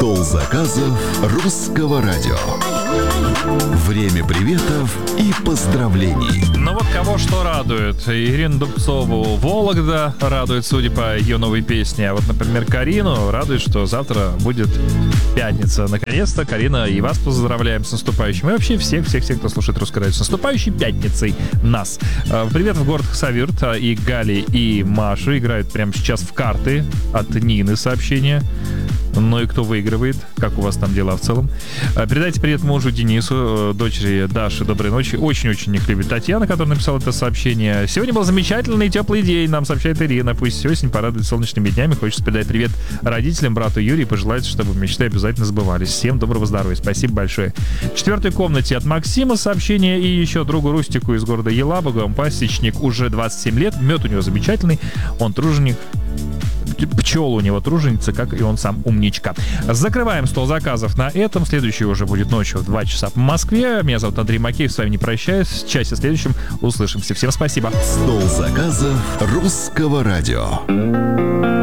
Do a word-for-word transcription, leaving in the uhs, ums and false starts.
Стол заказов русского радио. Время приветов и поздравлений. Ну вот кого что радует. Ирину Дубцову «Вологда» радует, судя по ее новой песне. А вот, например, Карину радует, что завтра будет пятница. Наконец-то, Карина, и вас поздравляем с наступающим. И вообще всех-всех-всех, кто слушает «Русское радио», с наступающей пятницей нас. Привет в город Хасавюрт. И Гали, и Маша играют прямо сейчас в карты. От Нины сообщение. Ну и кто выигрывает? Как у вас там дела в целом? Передайте привет мужу Денису, дочери Даши. Доброй ночи. Очень-очень их любит Татьяна, которая написала это сообщение. Сегодня был замечательный теплый день, нам сообщает Ирина. Пусть осень порадует солнечными днями. Хочется передать привет родителям, брату Юрию. Пожелать, чтобы мечты обязательно сбывались. Всем доброго здоровья. Спасибо большое. В четвертой комнате от Максима сообщение. И еще другу Рустику из города Елабуга. Он пасечник, уже двадцать семь лет. Мед у него замечательный. Он труженик. Пчел у него труженица, как и он сам умничка. Закрываем стол заказов на этом. Следующий уже будет ночью в два часа по Москве. Меня зовут Андрей Макеев, с вами не прощаюсь. В часе следующем услышимся. Всем спасибо. Стол заказов русского радио.